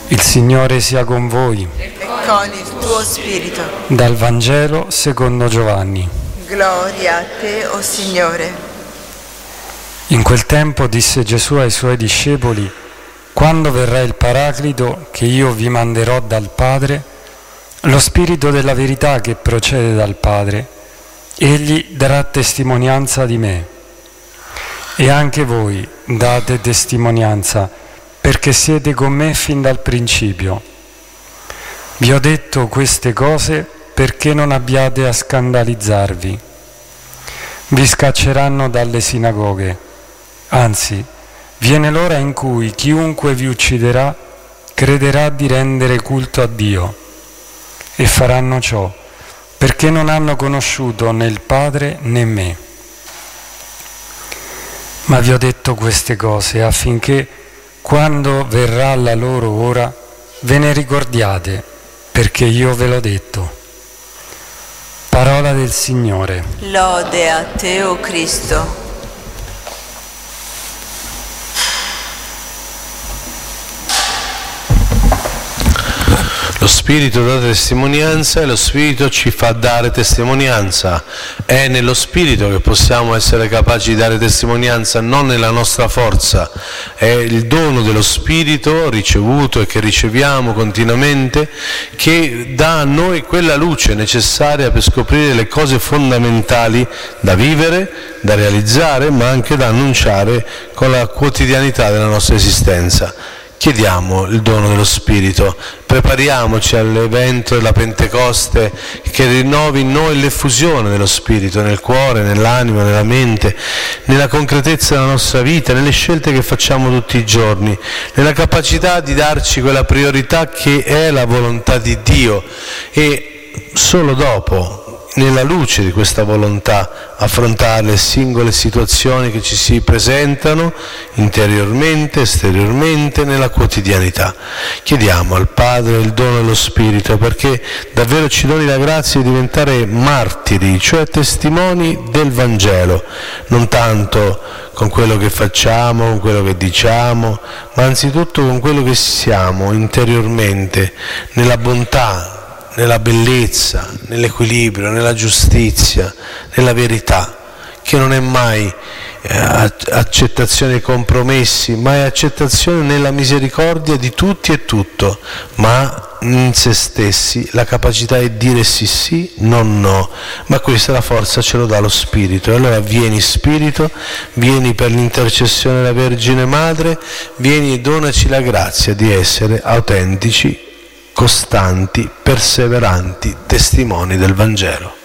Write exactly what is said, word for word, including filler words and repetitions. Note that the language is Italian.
Il Signore sia con voi. E con il tuo spirito. Dal Vangelo secondo Giovanni. Gloria a te, o Signore. In quel tempo disse Gesù ai suoi discepoli: quando verrà il Paraclito che io vi manderò dal Padre, lo Spirito della verità che procede dal Padre, egli darà testimonianza di me. E anche voi date testimonianza, perché siete con me fin dal principio. Vi ho detto queste cose perché non abbiate a scandalizzarvi. Vi scacceranno dalle sinagoghe, anzi, viene l'ora in cui chiunque vi ucciderà crederà di rendere culto a Dio. E faranno ciò perché non hanno conosciuto né il Padre né me. Ma vi ho detto queste cose affinché, quando verrà la loro ora, ve ne ricordiate, perché io ve l'ho detto. Parola del Signore. Lode a te, o Cristo. Lo Spirito dà testimonianza e lo Spirito ci fa dare testimonianza. È nello Spirito che possiamo essere capaci di dare testimonianza, non nella nostra forza. È il dono dello Spirito ricevuto e che riceviamo continuamente che dà a noi quella luce necessaria per scoprire le cose fondamentali da vivere, da realizzare, ma anche da annunciare con la quotidianità della nostra esistenza. Chiediamo il dono dello Spirito, prepariamoci all'evento della Pentecoste che rinnovi in noi l'effusione dello Spirito nel cuore, nell'anima, nella mente, nella concretezza della nostra vita, nelle scelte che facciamo tutti i giorni, nella capacità di darci quella priorità che è la volontà di Dio e solo dopo, nella luce di questa volontà, affrontare le singole situazioni che ci si presentano interiormente, esteriormente, nella quotidianità. Chiediamo al Padre il dono dello Spirito perché davvero ci doni la grazia di diventare martiri, cioè testimoni del Vangelo, non tanto con quello che facciamo, con quello che diciamo, ma anzitutto con quello che siamo interiormente, nella bontà, nella bellezza, nell'equilibrio, nella giustizia, nella verità, che non è mai eh, accettazione dei compromessi, ma è accettazione nella misericordia di tutti e tutto, ma in se stessi la capacità di dire sì sì, non no, ma questa la forza ce lo dà lo Spirito. E allora vieni Spirito, vieni per l'intercessione della Vergine Madre, vieni e donaci la grazia di essere autentici, costanti, perseveranti testimoni del Vangelo.